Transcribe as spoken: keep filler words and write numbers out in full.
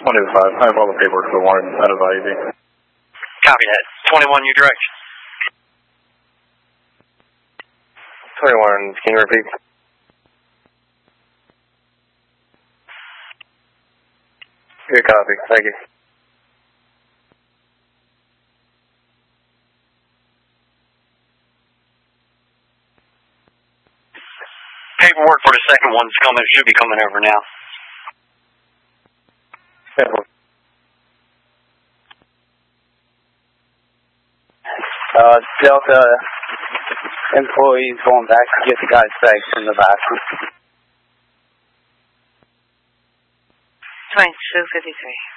one oh five. I have all the paperwork for one out of I E V. Copy that. twenty-one, your direction. twenty-one, can you repeat? Good copy, thank you. Paperwork for the second one's coming. It should be coming over now. Uh, Delta employees going back to get the guys back from the bathroom. twenty-two fifty-three.